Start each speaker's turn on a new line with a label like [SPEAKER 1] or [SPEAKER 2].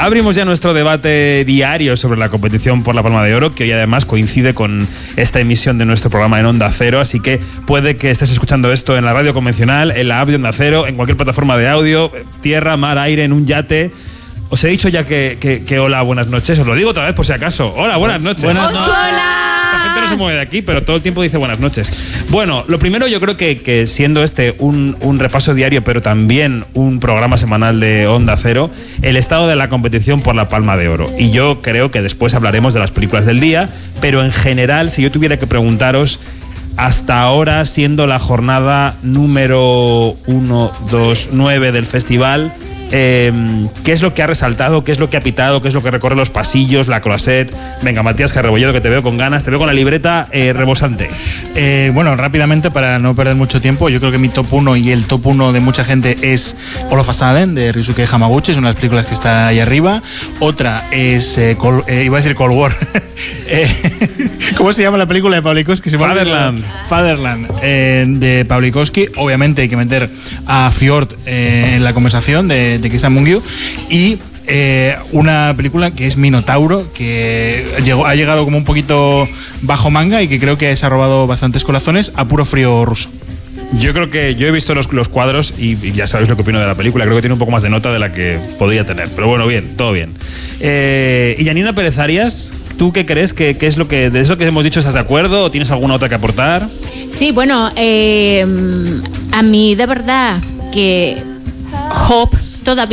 [SPEAKER 1] Abrimos ya nuestro debate diario sobre la competición por la Palma de Oro, que hoy además coincide con esta emisión de nuestro programa en Onda Cero, así que puede que estés escuchando esto en la radio convencional, en la app de Onda Cero, en cualquier plataforma de audio, tierra, mar, aire, en un yate. Os he dicho ya que hola, buenas noches. Os lo digo otra vez por si acaso. Hola, buenas noches.
[SPEAKER 2] Buenas noches.
[SPEAKER 1] La gente no se mueve de aquí, pero todo el tiempo dice buenas noches. Bueno, lo primero yo creo que siendo este un repaso diario, pero también un programa semanal de Onda Cero, el estado de la competición por la Palma de Oro. Y yo creo que después hablaremos de las películas del día, pero en general, si yo tuviera que preguntaros, hasta ahora, siendo la jornada número 9 del festival, ¿qué es lo que ha resaltado? ¿Qué es lo que ha pitado? ¿Qué es lo que recorre los pasillos, la croisette? Venga, Matías Carrebolledo, que te veo con ganas, te veo con la libreta rebosante.
[SPEAKER 2] Bueno, rápidamente, para no perder mucho tiempo, yo creo que mi top 1 y el top 1 de mucha gente es All of a Sudden, de Ryusuke Hamaguchi, es una de las películas que está ahí arriba. Otra es, iba a decir Cold War. ¿Cómo se llama la película de Pawlikowski? Fatherland, de Pawlikowski. Obviamente hay que meter a Fjord en la conversación de Christian Mungiu. Y una película que es Minotauro, que ha llegado como un poquito bajo manga y que creo que se ha robado bastantes corazones a puro frío ruso.
[SPEAKER 1] Yo creo que yo he visto los cuadros y ya sabéis lo que opino de la película. Creo que tiene un poco más de nota de la que podría tener. Pero bueno, bien, todo bien. Y Yanina Pérez Arias, ¿tú qué crees? ¿Qué es lo que de eso que hemos dicho estás de acuerdo o tienes alguna otra que aportar?
[SPEAKER 3] Sí, bueno, a mí de verdad que Hope todavía